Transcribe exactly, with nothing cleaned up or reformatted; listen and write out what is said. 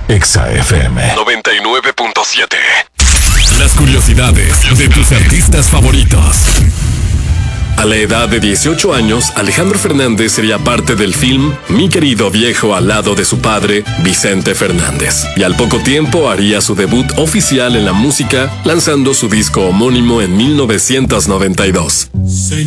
Exa F M noventa y nueve punto siete. Las curiosidades de tus artistas favoritos. A la edad de dieciocho años, Alejandro Fernández sería parte del film Mi querido viejo al lado de su padre, Vicente Fernández. Y al poco tiempo haría su debut oficial en la música, lanzando su disco homónimo en mil novecientos noventa y dos.